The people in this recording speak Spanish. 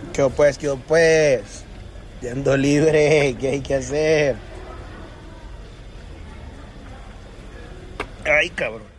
Qué pues. Yendo libre, ¿qué hay que hacer? Ay, cabrón.